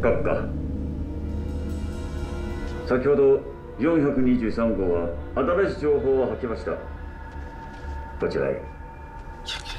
閣下、先ほど423号は新しい情報を吐きました。こちらへ。